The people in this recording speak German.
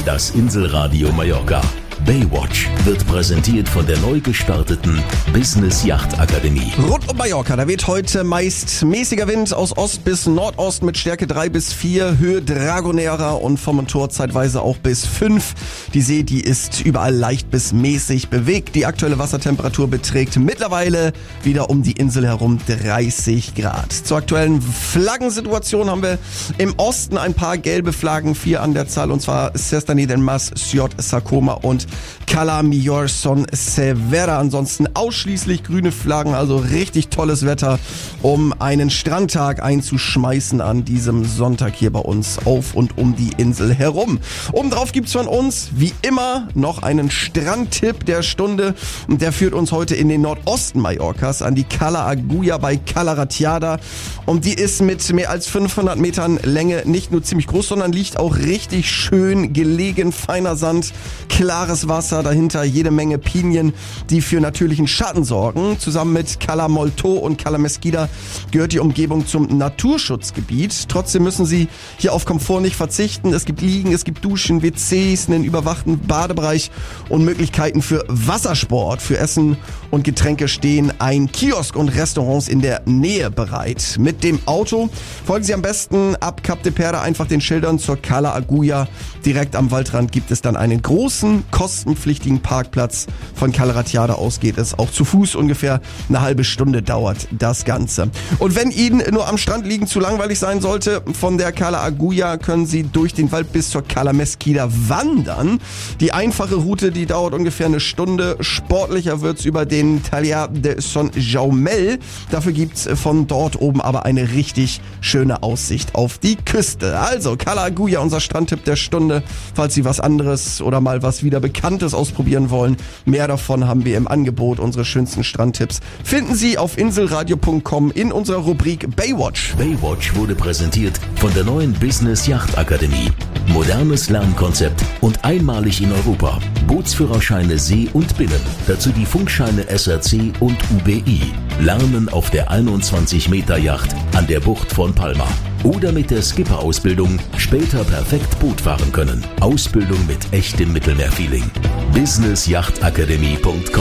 Das Inselradio Mallorca. Baywatch wird präsentiert von der neu gestarteten Business Yacht Akademie. Rund um Mallorca, da weht heute meist mäßiger Wind aus Ost bis Nordost mit Stärke 3 bis 4, Höhe Dragonera und vom Motor zeitweise auch bis 5. Die See, die ist überall leicht bis mäßig bewegt. Die aktuelle Wassertemperatur beträgt mittlerweile wieder um die Insel herum 30 Grad. Zur aktuellen Flaggensituation haben wir im Osten ein paar gelbe Flaggen, 4 an der Zahl, und zwar Sestani del Mas, Siot, Sakoma und Cala Millor Son Severa. Ansonsten ausschließlich grüne Flaggen, also richtig tolles Wetter, um einen Strandtag einzuschmeißen an diesem Sonntag hier bei uns auf und um die Insel herum. Obendrauf gibt's von uns, wie immer, noch einen Strandtipp der Stunde. Und der führt uns heute in den Nordosten Mallorcas an die Cala Agulla bei Cala Ratjada. Und die ist mit mehr als 500 Metern Länge nicht nur ziemlich groß, sondern liegt auch richtig schön gelegen. Feiner Sand, klares Wasser, dahinter jede Menge Pinien, die für natürlichen Schatten sorgen. Zusammen mit Cala Molto und Cala Mesquida gehört die Umgebung zum Naturschutzgebiet. Trotzdem müssen Sie hier auf Komfort nicht verzichten. Es gibt Liegen, es gibt Duschen, WCs, einen überwachten Badebereich und Möglichkeiten für Wassersport. Für Essen und Getränke stehen ein Kiosk und Restaurants in der Nähe bereit. Mit dem Auto folgen Sie am besten ab Cap de Pera einfach den Schildern zur Cala Agulla. Direkt am Waldrand gibt es dann einen großen, kostenpflichtigen Parkplatz. Von Cala Ratjada aus geht es auch zu Fuß. Ungefähr eine halbe Stunde dauert das Ganze. Und wenn Ihnen nur am Strand liegen zu langweilig sein sollte, von der Cala Agulla können Sie durch den Wald bis zur Cala Mesquida wandern. Die einfache Route, die dauert ungefähr eine Stunde. Sportlicher wird's über den Taller de Son Jaumel. Dafür gibt's von dort oben aber eine richtig schöne Aussicht auf die Küste. Also Cala Agulla, unser Strandtipp der Stunde. Falls Sie was anderes oder mal was wieder Bekanntes ausprobieren wollen, mehr davon haben wir im Angebot. Unsere schönsten Strandtipps finden Sie auf inselradio.com in unserer Rubrik Baywatch. Baywatch wurde präsentiert von der neuen Business Yacht Akademie. Modernes Lernkonzept und einmalig in Europa. Bootsführerscheine See und Binnen. Dazu die Funkscheine SRC und UBI. Lernen auf der 21-Meter-Yacht an der Bucht von Palma. Oder mit der Skipper-Ausbildung später perfekt Boot fahren können. Ausbildung mit echtem Mittelmeerfeeling. businessyachtakademie.com